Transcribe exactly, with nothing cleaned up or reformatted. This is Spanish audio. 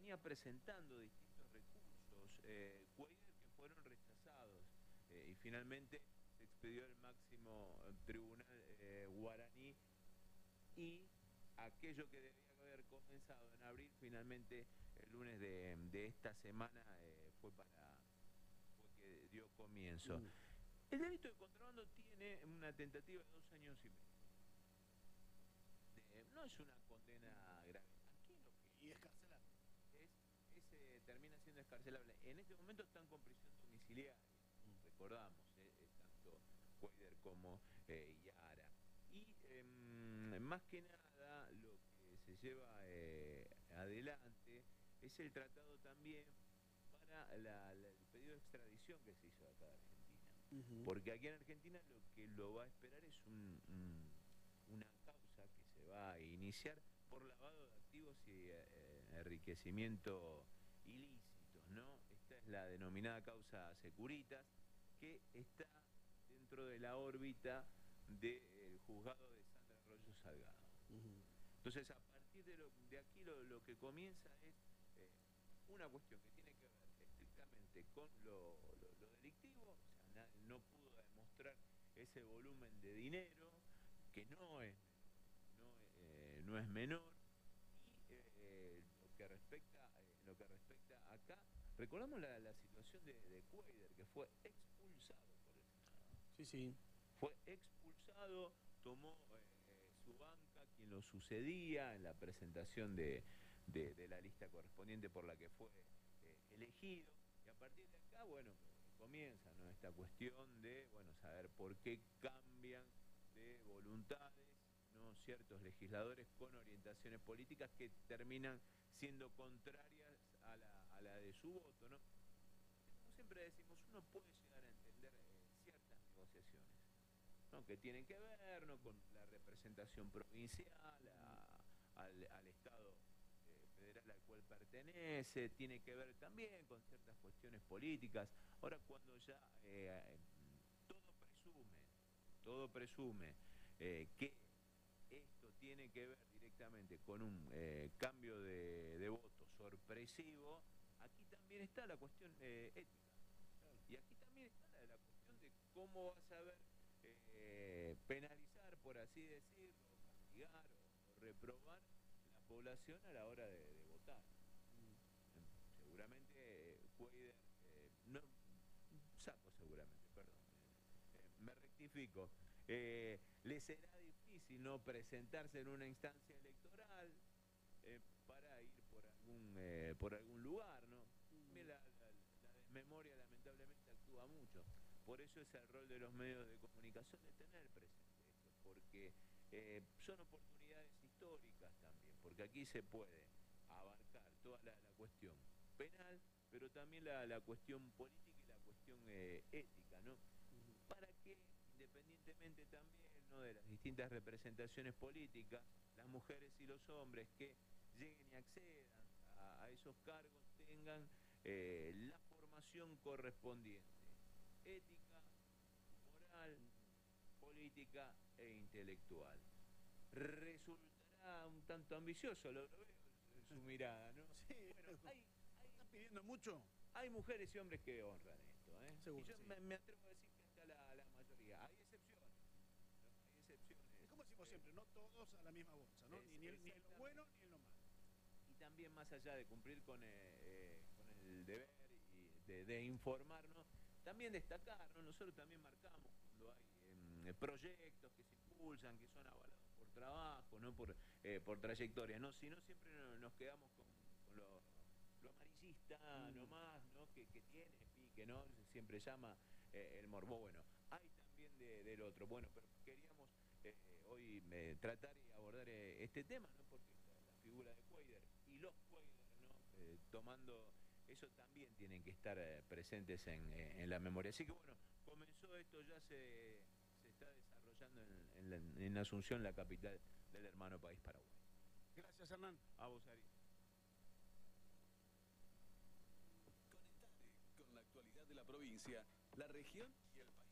venía presentando distintos recursos, eh, Cuéllar, que fueron rechazados, eh, y finalmente se expedió el máximo tribunal eh, guaraní, y aquello que debía haber comenzado en abril, finalmente el lunes de, de esta semana eh, fue para fue que dio comienzo. Mm. El delito de contrabando tiene una tentativa de dos años y medio. De, no es una condena grave. Aquí lo que Y escarcelable. es, es eh, termina siendo escarcelable. En este momento están con prisión domiciliaria. Mm. Recordamos, eh, eh, tanto Cuéllar como eh, Yara. Y eh, más que nada lo que se lleva eh, adelante es el tratado también para la, la, el pedido de extradición que se hizo acá de Argentina. Uh-huh. Porque aquí en Argentina lo que lo va a esperar es un, un, una causa que se va a iniciar por lavado de activos y eh, enriquecimiento ilícitos, ¿no? Esta es la denominada causa Securitas, que está dentro de la órbita del juzgado de Sandra Arroyo Salgado. Uh-huh. Entonces, a partir de, lo, de aquí lo, lo que comienza es eh, una cuestión que tiene que ver estrictamente con lo, lo, lo delictivo, o sea, na, no pudo demostrar ese volumen de dinero, que no es, no, eh, no es menor, y eh, lo que respecta, eh, lo que respecta acá, recordamos la, la situación de, de Cuéllar, que fue expulsado por el Senado. Sí, sí. Fue expulsado, tomó eh, su banca, quien lo sucedía en la presentación de, de, de la lista correspondiente por la que fue eh, elegido. Y a partir de acá, bueno, comienza, ¿no?, esta cuestión de, bueno, saber por qué cambian de voluntades, ¿no?, ciertos legisladores con orientaciones políticas que terminan siendo contrarias a la, a la de su voto, ¿no? Como siempre decimos, uno puede llegar a entender eh, ciertas negociaciones, ¿no?, que tienen que ver, ¿no?, con la representación provincial, a, al, al Estado eh, federal al cual pertenece, tiene que ver también con ciertas cuestiones políticas. Ahora, cuando ya eh, todo presume, todo presume eh, que esto tiene que ver directamente con un eh, cambio de, de voto sorpresivo, aquí también está la cuestión eh, ética. Y aquí también está la, la cuestión de cómo vas a ver eh, penalizar, por así decirlo, castigar o, o reprobar la población a la hora de, de votar. Mm. Seguramente eh, Cuéllar, eh, no, saco seguramente, perdón, eh, eh, me rectifico, eh, le será difícil no presentarse en una instancia electoral eh, para ir por algún, eh, por algún lugar, ¿no? También la, la, la desmemoria lamentablemente actúa mucho. Por eso es el rol de los medios de comunicación de tener presente esto, porque eh, son oportunidades históricas también, porque aquí se puede abarcar toda la, la cuestión penal, pero también la, la cuestión política y la cuestión eh, ética, ¿no? Para que, independientemente también, ¿no?, de las distintas representaciones políticas, las mujeres y los hombres que lleguen y accedan a, a esos cargos tengan eh, la formación correspondiente, ética, moral, política e intelectual. Resultará un tanto ambicioso, lo, lo veo en su mirada, ¿no? Sí, bueno, hay, hay, ¿estás pidiendo mucho? Hay mujeres y hombres que honran esto, ¿eh? Seguro, y yo sí. me, me atrevo a decir que hasta la, la mayoría. Hay excepciones, ¿no? Hay excepciones. Y como decimos eh, siempre, no todos a la misma bolsa, ¿no? Es, Ni, ni, ni en lo bueno ni en lo malo. Y también, más allá de cumplir con, eh, eh, con el deber y de, de informarnos, también destacar, ¿no? Nosotros también marcamos cuando hay eh, proyectos que se impulsan, que son avalados por trabajo, no por, eh, por trayectorias, ¿no? Si no, siempre nos quedamos con, con lo, lo amarillista, mm. nomás, ¿no? Que, que tiene pique, ¿no? Siempre llama eh, el morbo. Bueno, hay también de, del otro. Bueno, pero queríamos eh, hoy eh, tratar y abordar eh, este tema, ¿no? Porque figura de Cuéllar y los Cuéllar, ¿no? Eh, tomando eso también tienen que estar eh, presentes en, eh, en la memoria. Así que bueno, comenzó esto, ya se, se está desarrollando en, en, la, en Asunción, la capital del hermano país Paraguay. Gracias, Hernán. A vos, Ari. Conectate con la actualidad de la provincia, la región y el país.